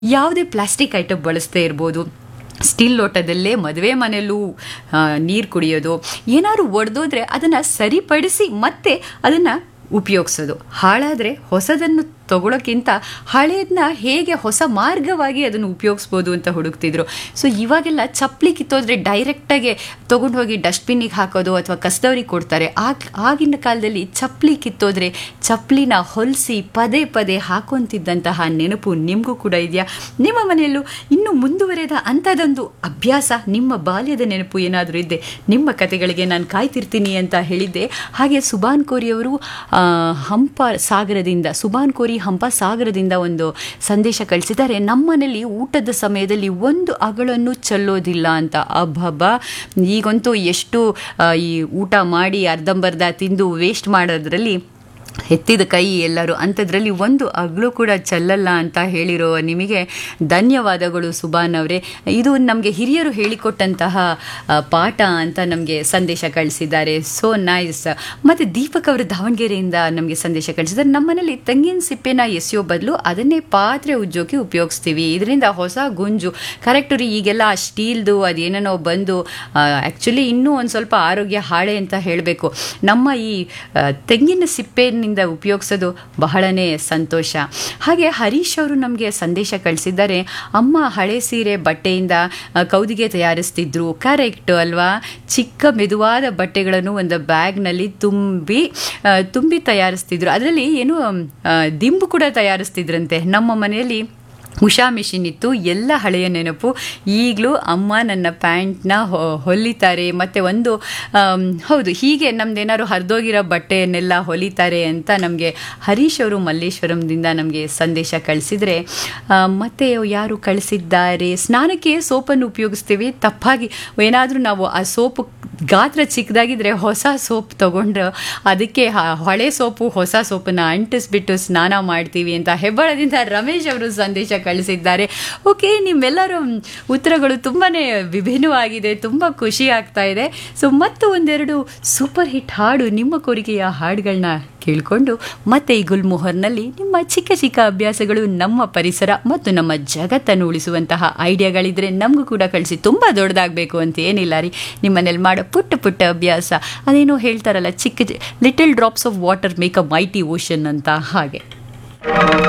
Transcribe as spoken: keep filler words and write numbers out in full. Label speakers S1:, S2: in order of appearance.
S1: ಯಾವುದೇ plastic item ಬಳಸದೇ ಇರ್ಬೋದು. ಸ್ಟೀಲ್ ಲೋಟದಲ್ಲೇ ಮದುವೆ ಮನೆಯಲ್ಲೂ ನೀರು ಕುಡಿಯೋದು, ಏನಾದ್ರು ಒಡೆದೋದ್ರೆ ಅದನ್ನು ಸರಿಪಡಿಸಿ ಮತ್ತೆ ಅದನ್ನು ಉಪಯೋಗಿಸೋದು. ಹಾಳಾದರೆ ಹೊಸದನ್ನು ತಗೊಳ್ಳೋಕ್ಕಿಂತ ಹಳೆಯದನ್ನ ಹೇಗೆ ಹೊಸ ಮಾರ್ಗವಾಗಿ ಅದನ್ನು ಉಪಯೋಗಿಸ್ಬೋದು ಅಂತ ಹುಡುಕ್ತಿದ್ರು. ಸೊ ಇವಾಗೆಲ್ಲ ಚಪ್ಪಲಿ ಕಿತ್ತೋದ್ರೆ ಡೈರೆಕ್ಟಾಗಿ ತೊಗೊಂಡು ಹೋಗಿ ಡಸ್ಟ್ಬಿನ್ನಿಗೆ ಹಾಕೋದು ಅಥವಾ ಕಸದವ್ರಿಗೆ ಕೊಡ್ತಾರೆ. ಆಗ ಆಗಿನ ಕಾಲದಲ್ಲಿ ಚಪ್ಪಲಿ ಕಿತ್ತೋದ್ರೆ ಚಪ್ಪಲಿನ ಹೊಲಿಸಿ ಪದೇ ಪದೇ ಹಾಕೊತಿದ್ದಂತಹ ನೆನಪು ನಿಮಗೂ ಕೂಡ ಇದೆಯಾ? ನಿಮ್ಮ ಮನೆಯಲ್ಲೂ ಇನ್ನೂ ಮುಂದುವರೆದ ಅಂಥದ್ದೊಂದು ಅಭ್ಯಾಸ, ನಿಮ್ಮ ಬಾಲ್ಯದ ನೆನಪು ಏನಾದರೂ ಇದ್ದೆ ನಿಮ್ಮ ಕತೆಗಳಿಗೆ ನಾನು ಕಾಯ್ತಿರ್ತೀನಿ ಅಂತ ಹೇಳಿದ್ದೆ. ಹಾಗೆ ಸುಬಾನ್ ಕೋರಿಯವರು ಹಂಪ ಸಾಗರದಿಂದ ಸುಬಾನ್ ಕೋರಿ ಹಂಪ ಸಾಗರದಿಂದ ಒಂದು ಸಂದೇಶ ಕಳಿಸಿದ್ದಾರೆ. ನಮ್ಮನೇಲಿ ಊಟದ ಸಮಯದಲ್ಲಿ ಒಂದು ಅಗಳನ್ನು ಚೆಲ್ಲೋದಿಲ್ಲ ಅಂತ. ಅಬ್ಬಬ್ಬ, ಈಗಂತೂ ಎಷ್ಟು ಈ ಊಟ ಮಾಡಿ ಅರ್ಧಂಬರ್ಧ ತಿಂದು ವೇಸ್ಟ್ ಮಾಡೋದ್ರಲ್ಲಿ ಎತ್ತಿದ ಕೈ ಎಲ್ಲರೂ, ಅಂಥದ್ರಲ್ಲಿ ಒಂದು ಅಗಳು ಕೂಡ ಚೆಲ್ಲಲ್ಲ ಅಂತ ಹೇಳಿರೋ ನಿಮಗೆ ಧನ್ಯವಾದಗಳು ಸುಬಾನ್ ಅವರೇ. ಇದು ನಮಗೆ ಹಿರಿಯರು ಹೇಳಿಕೊಟ್ಟಂತಹ ಪಾಠ ಅಂತ ನಮಗೆ ಸಂದೇಶ ಕಳಿಸಿದ್ದಾರೆ. So nice. ಮತ್ತು ದೀಪಕ್ ಅವರು ದಾವಣಗೆರೆಯಿಂದ ನಮಗೆ ಸಂದೇಶ ಕಳಿಸಿದ್ದಾರೆ. ನಮ್ಮನೇಲಿ ತೆಂಗಿನ ಸಿಪ್ಪೆನ ಎಸೆಯೋ ಬದಲು ಅದನ್ನೇ ಪಾತ್ರೆ ಉಜ್ಜೋಕೆ ಉಪಯೋಗಿಸ್ತೀವಿ, ಇದರಿಂದ ಹೊಸ ಗುಂಜು. ಕರೆಕ್ಟ್ ರೀ, ಈಗೆಲ್ಲ ಸ್ಟೀಲ್ದು ಅದೇನೇನೋ ಬಂದು ಆ್ಯಕ್ಚುಲಿ ಇನ್ನೂ ಒಂದು ಸ್ವಲ್ಪ ಆರೋಗ್ಯ ಹಾಳೆ ಅಂತ ಹೇಳಬೇಕು. ನಮ್ಮ ಈ ತೆಂಗಿನ ಸಿಪ್ಪೆ ನಿಂದ ಉಪಯೋಗಿಸೋದು ಬಹಳನೇ ಸಂತೋಷ. ಹಾಗೆ ಹರೀಶ್ ಅವರು ನಮಗೆ ಸಂದೇಶ ಕಳಿಸಿದ್ದಾರೆ. ಅಮ್ಮ ಹಳೆ ಸೀರೆ ಬಟ್ಟೆಯಿಂದ ಕೌದಿಗೆ ತಯಾರಿಸ್ತಿದ್ರು. ಕರೆಕ್ಟ್ ಅಲ್ವಾ? ಚಿಕ್ಕ ಮೆದುವಾದ ಬಟ್ಟೆಗಳನ್ನು ಒಂದು ಬ್ಯಾಗ್ನಲ್ಲಿ ತುಂಬಿ ತುಂಬಿ ತಯಾರಿಸ್ತಿದ್ರು. ಅದರಲ್ಲಿ ಏನು ದಿಂಬು ಕೂಡ ತಯಾರಿಸ್ತಿದ್ರಂತೆ. ನಮ್ಮ ಮನೆಯಲ್ಲಿ ಉಷಾ ಮಿಷಿನ್ ಇತ್ತು. ಎಲ್ಲ ಹಳೆಯ ನೆನಪು. ಈಗಲೂ ಅಮ್ಮ ನನ್ನ ಪ್ಯಾಂಟ್ನ ಹೊಲಿತಾರೆ. ಮತ್ತು ಒಂದು ಹೌದು, ಹೀಗೆ ನಮ್ದೇನಾದ್ರು ಹರಿದೋಗಿರೋ ಬಟ್ಟೆಯನ್ನೆಲ್ಲ ಹೊಲಿತಾರೆ ಅಂತ ನಮಗೆ ಹರೀಶ್ ಅವರು ಮಲ್ಲೇಶ್ವರಂದಿಂದ ನಮಗೆ ಸಂದೇಶ ಕಳಿಸಿದರೆ. ಮತ್ತು ಯಾರು ಕಳಿಸಿದ್ದಾರೆ? ಸ್ನಾನಕ್ಕೆ ಸೋಪನ್ನು ಉಪಯೋಗಿಸ್ತೀವಿ. ತಪ್ಪಾಗಿ ಏನಾದರೂ ನಾವು ಆ ಸೋಪು ಗಾತ್ರ ಚಿಕ್ಕದಾಗಿದ್ದರೆ ಹೊಸ ಸೋಪ್ ತೊಗೊಂಡು ಅದಕ್ಕೆ ಹಳೆ ಸೋಪು ಹೊಸ ಸೋಪನ್ನು ಅಂಟಿಸ್ಬಿಟ್ಟು ಸ್ನಾನ ಮಾಡ್ತೀವಿ ಅಂತ ಹೆಬ್ಬಾಳದಿಂದ ರಮೇಶ್ ಅವರು ಸಂದೇಶ ಕಳಿಸಿದ್ದಾರೆ. ಓಕೆ, ನಿಮ್ಮೆಲ್ಲರ ಉತ್ತರಗಳು ತುಂಬಾ ವಿಭಿನ್ನವಾಗಿದೆ, ತುಂಬ ಖುಷಿ ಆಗ್ತಾ ಇದೆ. ಸೊ ಮತ್ತು ಒಂದೆರಡು ಸೂಪರ್ ಹಿಟ್ ಹಾಡು, ನಿಮ್ಮ ಕೋರಿಕೆಯ ಹಾಡುಗಳನ್ನ ಕೇಳಿಕೊಂಡು ಮತ್ತೆ ಈ ಗುಲ್ಮೋಹರ್ನಲ್ಲಿ ನಿಮ್ಮ ಚಿಕ್ಕ ಚಿಕ್ಕ ಅಭ್ಯಾಸಗಳು, ನಮ್ಮ ಪರಿಸರ ಮತ್ತು ನಮ್ಮ ಜಗತ್ತನ್ನು ಉಳಿಸುವಂತಹ ಐಡಿಯಾಗಳಿದ್ರೆ ನಮಗೂ ಕೂಡ ಕಳಿಸಿ. ತುಂಬ ದೊಡ್ಡದಾಗಬೇಕು ಅಂತ ಏನಿಲ್ಲ ರೀ, ನಿಮ್ಮನೇಲಿ ಮಾಡೋ ಪುಟ್ಟ ಪುಟ್ಟ ಅಭ್ಯಾಸ. ಅದೇನೋ ಹೇಳ್ತಾರಲ್ಲ, ಚಿಕ್ಕ little drops of water make a mighty ocean ಅಂತ, ಹಾಗೆ.